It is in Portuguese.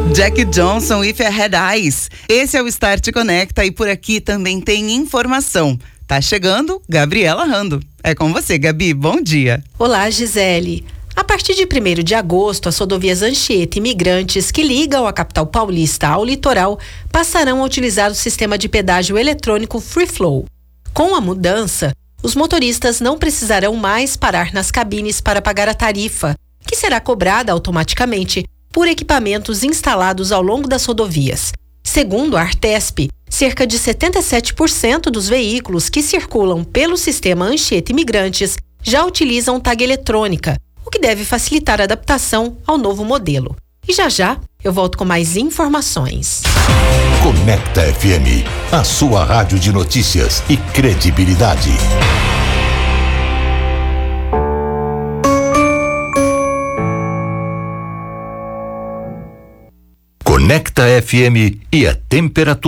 Jack Johnson, If I Had Eyes. Esse é o Start Conecta e por aqui também tem informação. Tá chegando Gabriela Rando. É com você, Gabi. Bom dia. Olá, Gisele. A partir de 1º de agosto, as rodovias Anchieta e Imigrantes que ligam a capital paulista ao litoral passarão a utilizar o sistema de pedágio eletrônico Free Flow. Com a mudança, os motoristas não precisarão mais parar nas cabines para pagar a tarifa, que será cobrada automaticamente por equipamentos instalados ao longo das rodovias. Segundo a Artesp, cerca de 77% dos veículos que circulam pelo sistema Anchieta Imigrantes já utilizam tag eletrônica, o que deve facilitar a adaptação ao novo modelo. E já eu volto com mais informações. Conecta FM, a sua rádio de notícias e credibilidade. Conecta FM e a temperatura.